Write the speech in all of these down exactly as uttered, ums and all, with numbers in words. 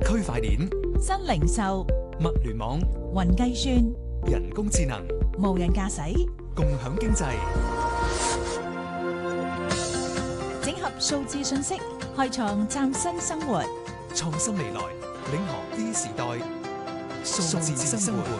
區塊鏈、 新零售、 物聯網、 雲計算、 人工智能、 無人駕駛、 共享經濟， 整合數字信息，開創嶄新生活。 創新未來，領航 D 時代，數字生活。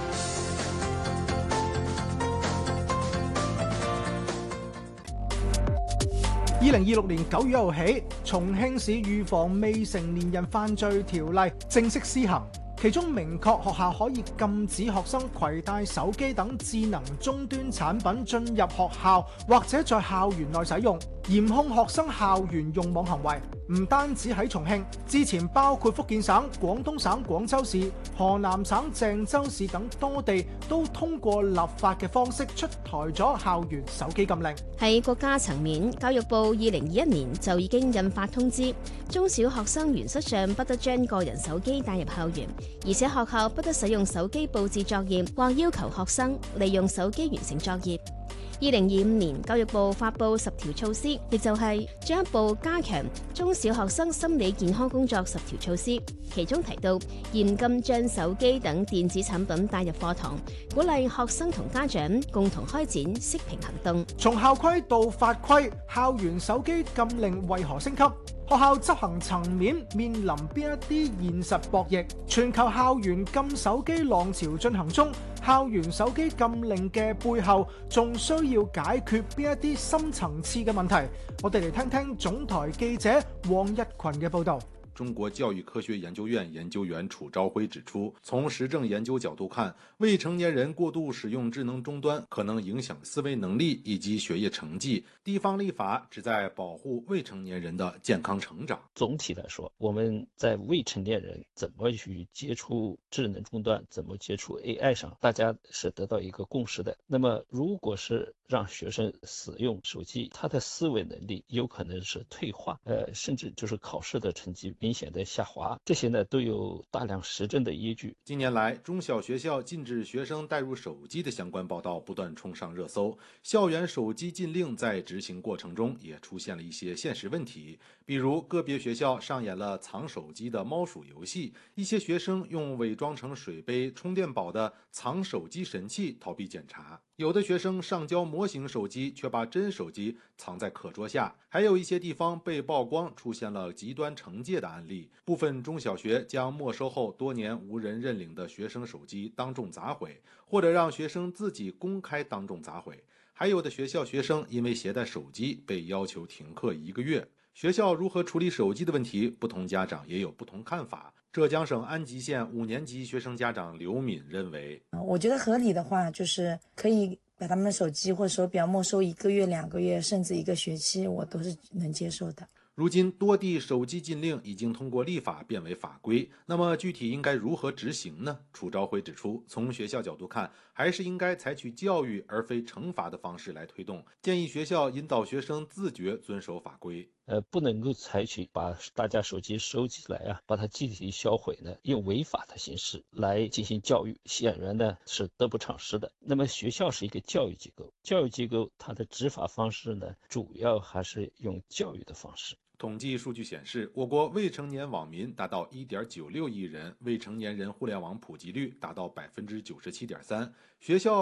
二零二六年九月一號起，重慶市預防未成年人犯罪條例正式施行，其中明確學校可以禁止學生攜帶手機等智能終端產品進入學校或者在校園內使用，嚴控學生校園用網行為。唔單止喺重慶，之前包括福建省、廣東省廣州市、河南省鄭州市等多地都通過立法嘅方式出台咗校園手機禁令。 喺國家層面，教育部二零二一年就已經印發通知，中小學生原則上不得將個人手機帶入校園，而且學校不得使用手機佈置作業或要求學生利用手機完成作業。二零二五年，教育部發布十條措施，亦就係進一步加強中小學生心理健康工作十條措施。其中提到嚴禁將手機等電子產品帶入課堂，鼓勵學生同家長共同開展息屏行動。 從校規到法規，校園手機禁令為何升級？學校執行層面面臨邊一啲現實博弈？全球校園禁手機浪潮進行中，校園手機禁令嘅背後，仲需要解決邊一啲深層次嘅問題？我哋嚟聽聽總台記者王一群嘅報導。 中國教育科學研究院研究員楚朝晖指出，從實證研究角度看，未成年人過度使用智能終端可能影響思維能力以及學業成績。地方立法旨在保護未成年人的健康成長。 總體來說，我們在未成年人怎麼去接觸智能終端，怎麼接觸 A I 上，大家是得到一個共識的。那麼，如果是讓學生使用手機，他的思維能力有可能是退化，呃，甚至就是考試的成績明顯的下滑，這些呢都有大量實證的依據。 近年來，中小學校禁止學生帶入手機的相關報道不斷衝上熱搜，校園手機禁令在執行過程中也出現了一些現實問題，比如個別學校上演了藏手機的貓鼠遊戲，一些學生用偽裝成水杯、充電寶的藏手機神器逃避檢查，有的學生上交模型手機卻把真手機藏在課桌下，還有一些地方被曝光出現了極端懲戒的案例，部分中小學將沒收後多年無人認領的學生手機當眾砸毀，或者讓學生自己公開當眾砸毀，還有的學校學生因為攜帶手機被要求停課一個月。學校如何處理手機的問題，不同家長也有不同看法。浙江省安吉縣五年級學生家長劉敏認為， 我覺得合理的話，就是可以把他們的手機或手錶沒收一個月、兩個月，甚至一個學期，我都是能接受的。 如今多地手機禁令已經通過立法變為法規，那麼具體應該如何執行呢？楚朝晖指出，從學校角度看，還是應該採取教育而非懲罰的方式來推動，建議學校引導學生自覺遵守法規。 呃，不能夠採取把大家手機收起來啊，把它集體銷毀呢，用違法的形式來進行教育，顯然呢是得不償失的。那麼學校是一個教育機構，教育機構它的執法方式呢，主要還是用教育的方式。 統計數據顯示，我國未成年網民達到一點九六億人，未成年人互聯網普及率達到百分之九十七點三，學校